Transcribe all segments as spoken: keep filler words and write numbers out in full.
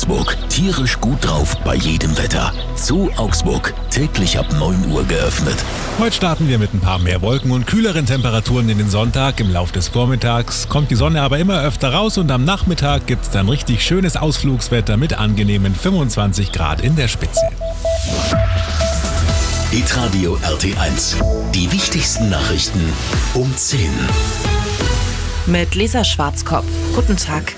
Augsburg. Tierisch gut drauf bei jedem Wetter. Zoo Augsburg. Täglich ab neun Uhr geöffnet. Heute starten wir mit ein paar mehr Wolken und kühleren Temperaturen in den Sonntag. Im Lauf des Vormittags kommt die Sonne aber immer öfter raus und am Nachmittag gibt es dann richtig schönes Ausflugswetter mit angenehmen fünfundzwanzig Grad in der Spitze. Hitradio R T eins. Die wichtigsten Nachrichten um zehn. Mit Lisa Schwarzkopf. Guten Tag.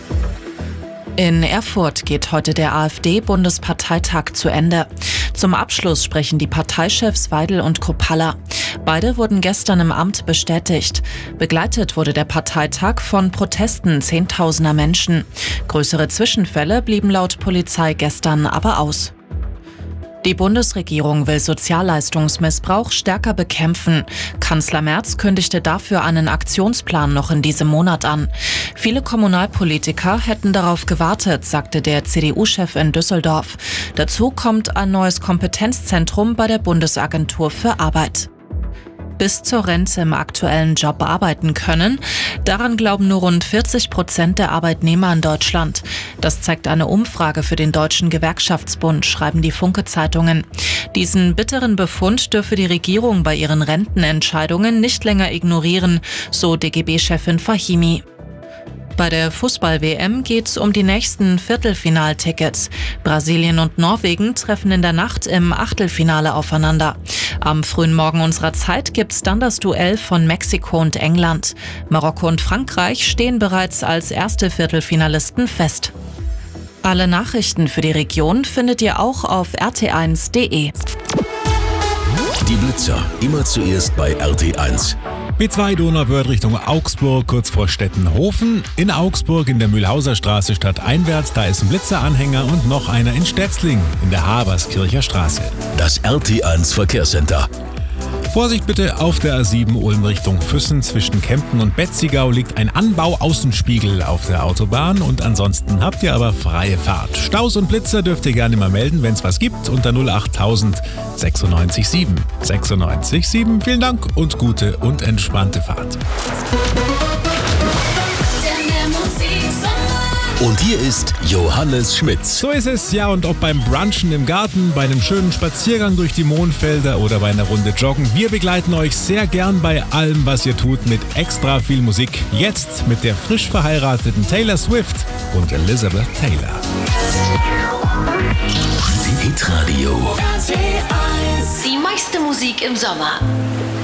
In Erfurt geht heute der AfD-Bundesparteitag zu Ende. Zum Abschluss sprechen die Parteichefs Weidel und Kropalla. Beide wurden gestern im Amt bestätigt. Begleitet wurde der Parteitag von Protesten zehntausender Menschen. Größere Zwischenfälle blieben laut Polizei gestern aber aus. Die Bundesregierung will Sozialleistungsmissbrauch stärker bekämpfen. Kanzler Merz kündigte dafür einen Aktionsplan noch in diesem Monat an. Viele Kommunalpolitiker hätten darauf gewartet, sagte der C D U-Chef in Düsseldorf. Dazu kommt ein neues Kompetenzzentrum bei der Bundesagentur für Arbeit. Bis zur Rente im aktuellen Job arbeiten können. Daran glauben nur rund vierzig Prozent der Arbeitnehmer in Deutschland. Das zeigt eine Umfrage für den Deutschen Gewerkschaftsbund, schreiben die Funke-Zeitungen. Diesen bitteren Befund dürfe die Regierung bei ihren Rentenentscheidungen nicht länger ignorieren, so D G B-Chefin Fahimi. Bei der Fußball-W M geht es um die nächsten Viertelfinaltickets. Brasilien und Norwegen treffen in der Nacht im Achtelfinale aufeinander. Am frühen Morgen unserer Zeit gibt's dann das Duell von Mexiko und England. Marokko und Frankreich stehen bereits als erste Viertelfinalisten fest. Alle Nachrichten für die Region findet ihr auch auf r t eins punkt d e. Die Blitzer. Immer zuerst bei R T eins. B zwei Donauwörth Richtung Augsburg, kurz vor Stettenhofen. In Augsburg in der Mühlhauser Straße stadteinwärts, da ist ein Blitzeranhänger und noch einer in Stetzling in der Haberskircher Straße. Das R T eins Verkehrscenter. Vorsicht bitte, auf der A sieben Ulm Richtung Füssen zwischen Kempten und Betzigau liegt ein Anbau-Außenspiegel auf der Autobahn und ansonsten habt ihr aber freie Fahrt. Staus und Blitzer dürft ihr gerne mal melden, wenn es was gibt, unter null acht tausend sechsundneunzig sieben. sechsundneunzig sieben, vielen Dank und gute und entspannte Fahrt. Und hier ist Johannes Schmitz. So ist es, ja, und ob beim Brunchen im Garten, bei einem schönen Spaziergang durch die Mohnfelder oder bei einer Runde Joggen, wir begleiten euch sehr gern bei allem, was ihr tut, mit extra viel Musik. Jetzt mit der frisch verheirateten Taylor Swift und Elizabeth Taylor. Hitradio. Die meiste Musik im Sommer.